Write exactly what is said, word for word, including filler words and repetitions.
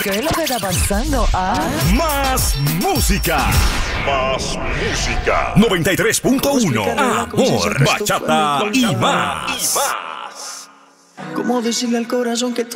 ¿Qué es lo que está pasando? Ah. Más música. Más música. noventa y tres punto uno. Amor, bachata y más. ¿Cómo decirle al corazón que